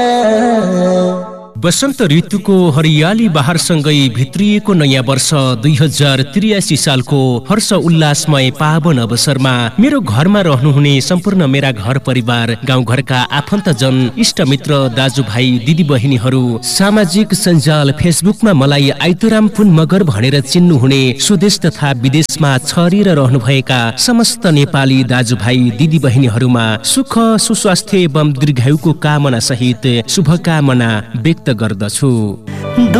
वसन्त ऋतुको हरियाली बहारसँगै भित्रिएको नयाँ वर्ष 2083 सालको हर्ष उल्लासमय पावन अवसरमा मेरो घरमा रहनुहुने सम्पूर्ण मेरा घर परिवार, गाउँघरका आफन्तजन, इष्टमित्र, दाजुभाइ, दिदी बहिनीहरू, सामाजिक सञ्जाल फेसबुकमा मलाई आइतुराम पुन मगर भनेर चिन्नुहुने स्वदेश तथा विदेशमा छरिएर रहनुभएका समस्त नेपाली दाजुभाइ, दिदी बहिनीहरूमा सुख, सुस्वास्थ्य एवं दीर्घायुको कामना सहित शुभकामना व्यक्त गर्दछु।